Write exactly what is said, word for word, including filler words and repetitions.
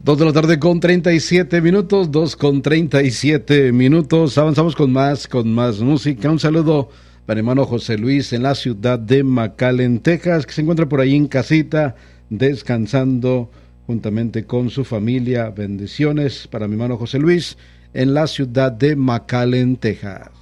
Dos de la tarde con treinta y siete minutos, dos con treinta y siete minutos. Avanzamos con más, con más música. Un saludo para mi hermano José Luis en la ciudad de McAllen, Texas, que se encuentra por ahí en casita, descansando juntamente con su familia. Bendiciones para mi hermano José Luis en la ciudad de McAllen, Texas.